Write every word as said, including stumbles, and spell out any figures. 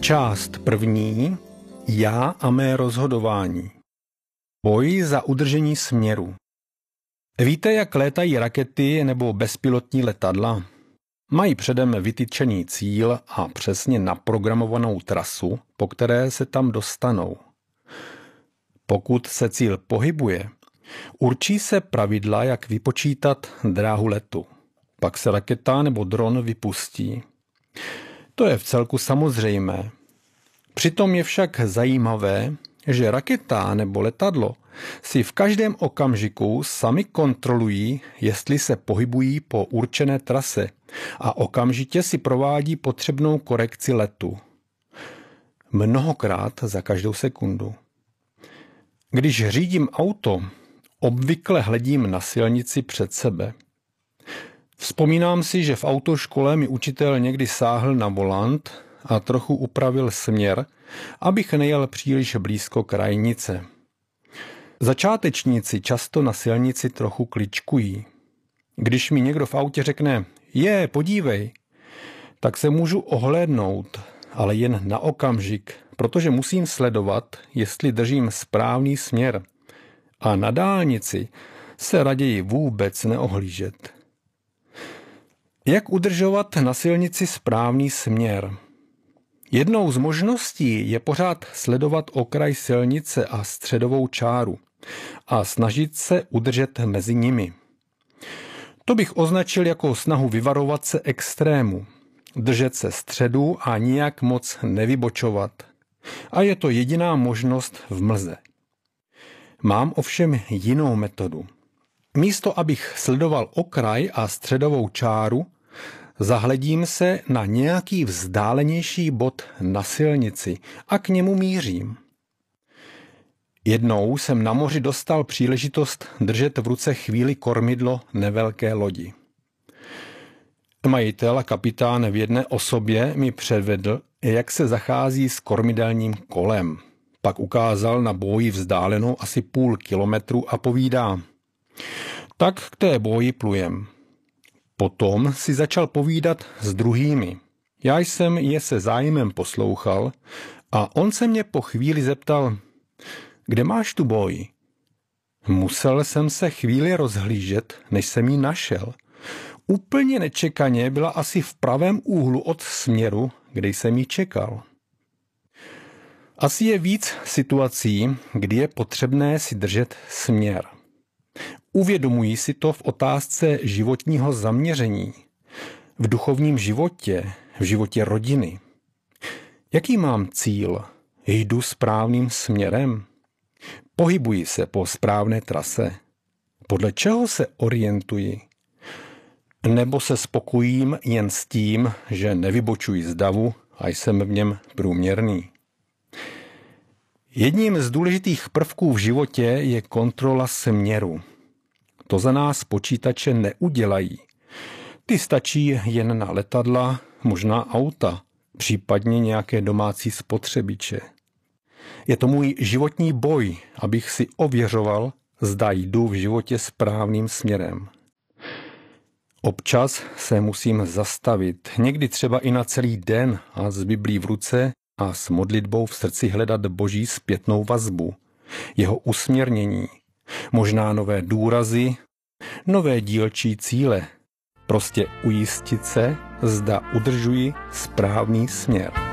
Část první. Já a mé rozhodování. Boj za udržení směru. Víte, jak létají rakety nebo bezpilotní letadla? Mají předem vytyčený cíl a přesně naprogramovanou trasu, po které se tam dostanou. Pokud se cíl pohybuje, určí se pravidla, jak vypočítat dráhu letu. Pak se raketa nebo dron vypustí. To je vcelku samozřejmé. Přitom je však zajímavé, že raketa nebo letadlo si v každém okamžiku sami kontrolují, jestli se pohybují po určené trase a okamžitě si provádí potřebnou korekci letu. Mnohokrát za každou sekundu. Když řídím auto, obvykle hledím na silnici před sebe. Vzpomínám si, že v autoškole mi učitel někdy sáhl na volant a trochu upravil směr, abych nejel příliš blízko krajnice. Začátečníci často na silnici trochu kličkují. Když mi někdo v autě řekne, je, podívej, tak se můžu ohlédnout, ale jen na okamžik, protože musím sledovat, jestli držím správný směr. A na dálnici se raději vůbec neohlížet. Jak udržovat na silnici správný směr? Jednou z možností je pořád sledovat okraj silnice a středovou čáru a snažit se udržet mezi nimi. To bych označil jako snahu vyvarovat se extrému, držet se středu a nijak moc nevybočovat. A je to jediná možnost v mlze. Mám ovšem jinou metodu. Místo abych sledoval okraj a středovou čáru, zahledím se na nějaký vzdálenější bod na silnici a k němu mířím. Jednou jsem na moři dostal příležitost držet v ruce chvíli kormidlo nevelké lodi. Majitel a kapitán v jedné osobě mi předvedl, jak se zachází s kormidelním kolem. Pak ukázal na bóji vzdálenou asi půl kilometru a povídá: tak k té bóji plujem. Potom si začal povídat s druhými. Já jsem je se zájmem poslouchal a on se mě po chvíli zeptal, kde máš tu bóji? Musel jsem se chvíli rozhlížet, než jsem ji našel. Úplně nečekaně byla asi v pravém úhlu od směru, kde jsem ji čekal. Asi je víc situací, kdy je potřebné si držet směr. Uvědomují si to v otázce životního zaměření, v duchovním životě, v životě rodiny. Jaký mám cíl? Jdu správným směrem? Pohybuji se po správné trase? Podle čeho se orientuji? Nebo se spokojím jen s tím, že nevybočuji z davu a jsem v něm průměrný? Jedním z důležitých prvků v životě je kontrola směru. To za nás počítače neudělají. Ty stačí jen na letadla, možná auta, případně nějaké domácí spotřebiče. Je to můj životní boj, abych si ověřoval, zda jdu v životě správným směrem. Občas se musím zastavit, někdy třeba i na celý den a s Biblí v ruce a s modlitbou v srdci hledat Boží zpětnou vazbu, jeho usměrnění, možná nové důrazy, nové dílčí cíle. Prostě ujistit se, zda udržuji správný směr.